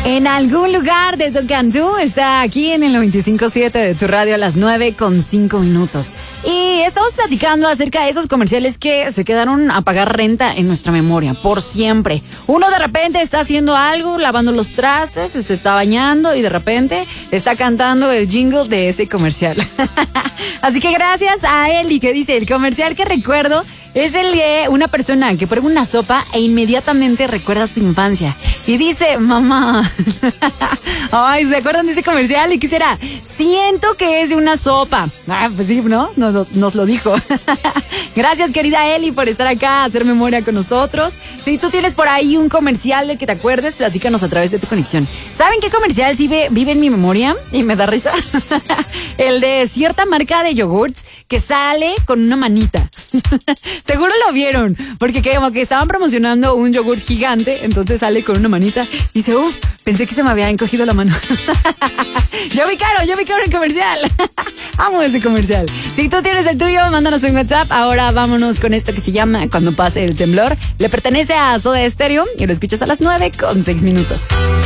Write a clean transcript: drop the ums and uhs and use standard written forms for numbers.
En algún lugar de Tocantú está aquí en el 95.7 de tu radio a las 9:05. Y estamos platicando acerca de esos comerciales que se quedaron a pagar renta en nuestra memoria por siempre. Uno de repente está haciendo algo, lavando los trastes, se está bañando y de repente está cantando el jingle de ese comercial. Así que gracias a Eli, que dice: el comercial que recuerdo es el de una persona que prueba una sopa e inmediatamente recuerda su infancia. Y dice: mamá. Ay, ¿se acuerdan de ese comercial? ¿Y qué será? Siento que es de una sopa. Ah, pues sí, ¿no? Nos lo dijo. Gracias, querida Eli, por estar acá, a hacer memoria con nosotros. Si tú tienes por ahí un comercial del que te acuerdes, platícanos a través de tu conexión. ¿Saben qué comercial sí vive en mi memoria? Y me da risa. El de cierta marca de yogurts que sale con una manita. Seguro lo vieron, porque como que estaban promocionando un yogurt gigante, entonces sale con una manita y dice: pensé que se me había encogido la mano. Yo vi caro el comercial. Amo ese comercial. Si tú tienes el tuyo, mándanos un WhatsApp. Ahora vámonos con esto que se llama Cuando pase el temblor. Le pertenece a Soda Stereo y lo escuchas a las 9:06.